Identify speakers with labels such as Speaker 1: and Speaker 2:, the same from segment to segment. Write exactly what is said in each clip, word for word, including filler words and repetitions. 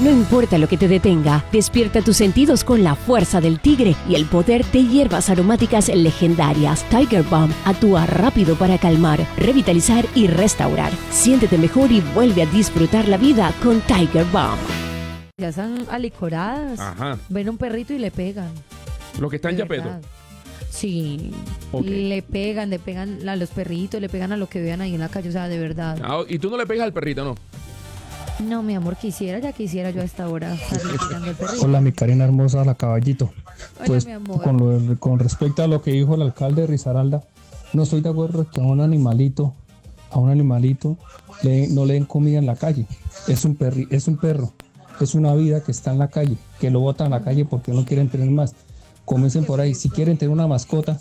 Speaker 1: No importa lo que te detenga, despierta tus sentidos con la fuerza del tigre y el poder de hierbas aromáticas legendarias. Tiger Balm actúa rápido para calmar, revitalizar y restaurar. Siéntete mejor y vuelve a disfrutar la vida con Tiger Balm.
Speaker 2: Ya están alicoradas.
Speaker 3: Ajá.
Speaker 2: Ven a un perrito y le pegan.
Speaker 3: Los que están
Speaker 2: De
Speaker 3: ya pedo.
Speaker 2: verdad. Sí.
Speaker 3: Okay.
Speaker 2: Le pegan, le pegan a los perritos, le pegan a lo que vean ahí en la calle, o sea, de verdad.
Speaker 3: Ah, y tú no le pegas al perrito, ¿no?
Speaker 2: No, mi amor, quisiera, ya quisiera yo a esta hora estarle pegando al perrito.
Speaker 4: Hola, mi Karina hermosa, la caballito.
Speaker 2: Hola,
Speaker 4: Pues
Speaker 2: mi amor.
Speaker 4: con, lo, con respecto a lo que dijo el alcalde de Risaralda, no estoy de acuerdo que a un animalito, a un animalito le, no le den comida en la calle. Es un perri, es un perro, es una vida que está en la calle, que lo botan en la calle porque no quieren tener más. Comiencen por ahí, si quieren tener una mascota,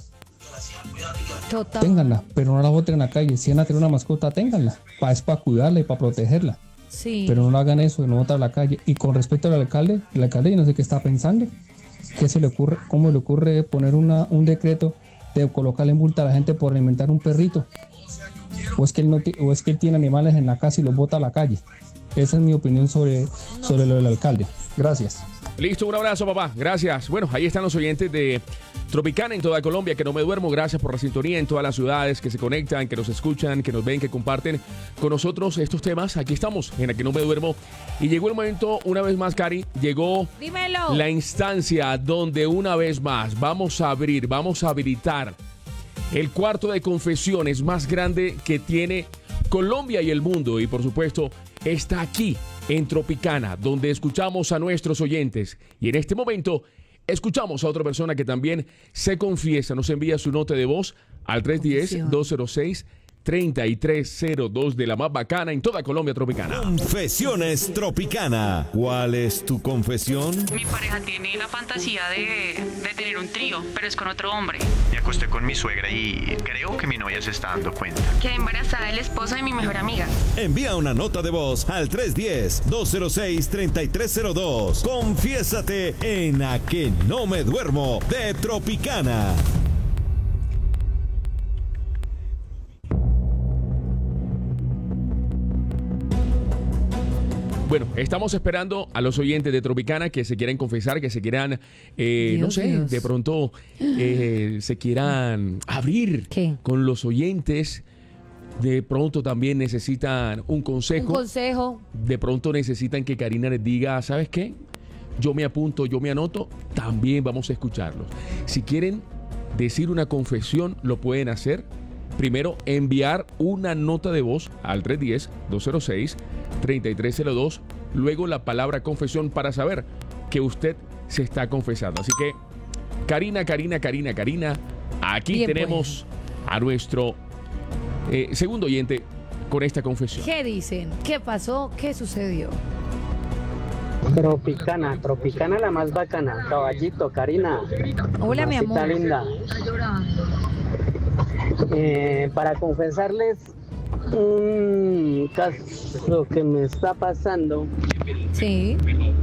Speaker 2: Total.
Speaker 4: ténganla, pero no la boten en la calle. Si van a tener una mascota, ténganla, pa, es para cuidarla y para protegerla.
Speaker 2: Sí.
Speaker 4: Pero no lo hagan eso, de no botar a la calle. Y con respecto al alcalde, el alcalde yo no sé qué está pensando. ¿Qué se le ocurre? ¿Cómo le ocurre poner una, un decreto de colocarle multa a la gente por alimentar un perrito? ¿O es que él, no t- o es que él tiene animales en la casa y los bota a la calle? Esa es mi opinión sobre, sobre lo del alcalde. Gracias.
Speaker 3: Listo, un abrazo, papá. Gracias. Bueno, ahí están los oyentes de Tropicana en toda Colombia, que no me duermo. Gracias por la sintonía en todas las ciudades que se conectan, que nos escuchan, que nos ven, que comparten con nosotros estos temas. Aquí estamos, en la que no me duermo. Y llegó el momento, una vez más, Cari, llegó
Speaker 2: Dímelo.
Speaker 3: la instancia donde una vez más vamos a abrir, vamos a habilitar el cuarto de confesiones más grande que tiene Colombia y el mundo. Y por supuesto, está aquí en Tropicana, donde escuchamos a nuestros oyentes. Y en este momento escuchamos a otra persona que también se confiesa. Nos envía su nota de voz al tres uno cero, dos cero seis, tres tres cero dos de la más bacana en toda Colombia Tropicana.
Speaker 5: Confesiones Tropicana. ¿Cuál es tu confesión?
Speaker 6: Mi pareja tiene la fantasía de, de tener un trío, pero es con otro hombre.
Speaker 7: Me acosté con mi suegra y creo que mi novia se está dando cuenta.
Speaker 6: Quedé embarazada del esposo de mi mejor amiga.
Speaker 5: Envía una nota de voz al tres uno cero, dos cero seis, tres tres cero dos. Confiésate en A Que No Me Duermo de Tropicana.
Speaker 3: Bueno, estamos esperando a los oyentes de Tropicana que se quieran confesar, que se quieran, eh, no
Speaker 2: Dios,
Speaker 3: sé,
Speaker 2: Dios.
Speaker 3: de pronto eh, se quieran abrir
Speaker 2: ¿Qué?
Speaker 3: con los oyentes. De pronto también necesitan un
Speaker 2: Un
Speaker 3: consejo.
Speaker 2: consejo.
Speaker 3: De pronto necesitan que Karina les diga, ¿sabes qué? Yo me apunto, yo me anoto. También vamos a escucharlos. Si quieren decir una confesión, lo pueden hacer. Primero, enviar una nota de voz al tres uno cero, dos cero seis, tres tres cero dos. Luego la palabra confesión para saber que usted se está confesando. Así que, Karina, Karina, Karina, Karina, aquí
Speaker 2: Bien,
Speaker 3: tenemos a nuestro eh, segundo oyente con esta confesión.
Speaker 2: ¿Qué dicen? ¿Qué pasó? ¿Qué sucedió?
Speaker 8: Tropicana, Tropicana la más bacana. Caballito, Karina.
Speaker 2: Hola, mi
Speaker 8: Mamacita
Speaker 2: amor.
Speaker 8: linda. Eh, para confesarles un caso que me está pasando.
Speaker 2: Sí.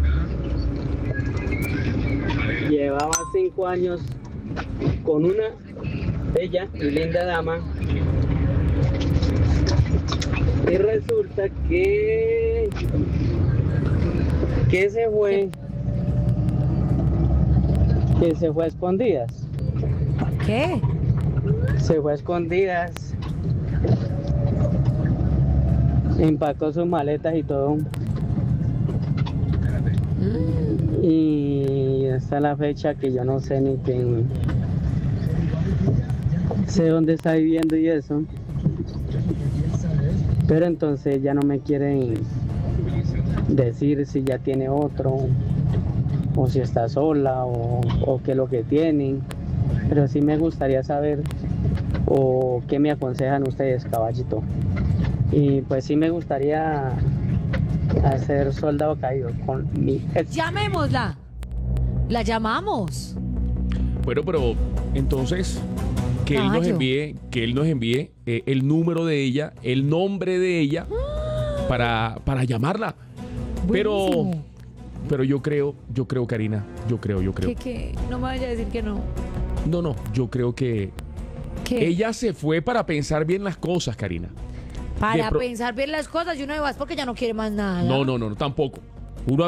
Speaker 8: Llevaba cinco años con una bella y linda dama. Y resulta que que se fue que se fue a escondidas.
Speaker 2: ¿Qué?
Speaker 8: Se fue a escondidas. Empacó sus maletas y todo. Y hasta la fecha que yo no sé ni quién, sé dónde está viviendo y eso. Pero entonces ya no me quieren decir si ya tiene otro, o si está sola, o, o qué es lo que tienen. Pero sí me gustaría saber, o qué me aconsejan ustedes, caballito. Y pues sí me gustaría hacer soldado caído con mi ex.
Speaker 2: Llamémosla. La llamamos.
Speaker 3: Bueno, pero entonces que él nos
Speaker 2: Caballo.
Speaker 3: envíe, que él nos envíe eh, el número de ella, el nombre de ella para, para llamarla. Pero,
Speaker 2: Buenísimo.
Speaker 3: pero yo creo, yo creo, Karina, yo creo, yo creo.
Speaker 2: ¿Qué, qué? No me vaya a decir que no.
Speaker 3: No, no, yo creo que
Speaker 2: ¿Qué?
Speaker 3: ella se fue para pensar bien las cosas, Karina.
Speaker 2: Para
Speaker 3: de pro-
Speaker 2: pensar bien las cosas y uno de vas porque ya no quiere más nada.
Speaker 3: No, no, no, no, tampoco.